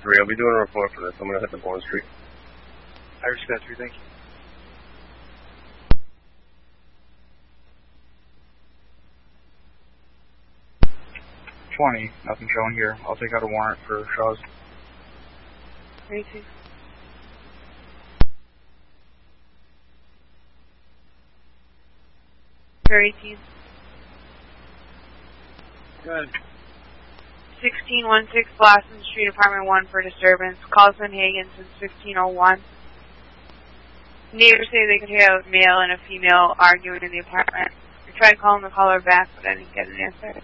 3. I'll be doing a report for this. I'm going to hit the Bourne Street. Irish Scott 3, thank you. 20, nothing showing here. I'll take out a warrant for Shaw's. 32. For 18. Good. 1616 Blossom Street, Apartment 1 for disturbance. Calls been Hagen since 1501. Neighbors say they could hear a male and a female arguing in the apartment. I tried calling the caller back, but I didn't get an answer.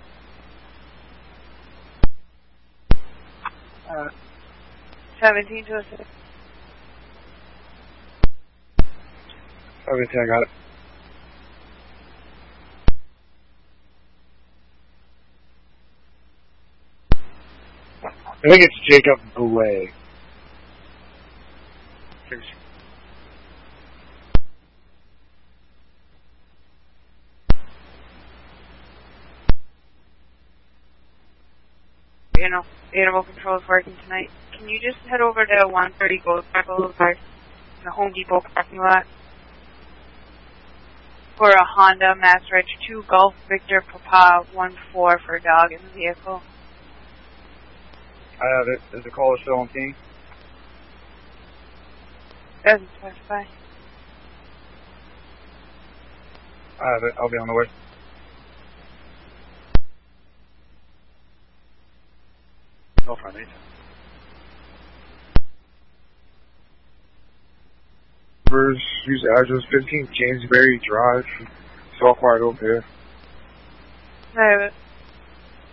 17 to 6. Okay, I got it. I think it's Jacob Goulet. Animal control is working tonight. Can you just head over to 130 Gold Boulevard in the Home Depot parking lot for a Honda Mass Reg 2 Golf Victor Papa 14 for a dog in the vehicle? I have it. Is the caller still on scene? Doesn't specify. I have it. I'll be on the way. No problem. Use address 15 Jamesbury Drive. It's all quiet over here. I have it.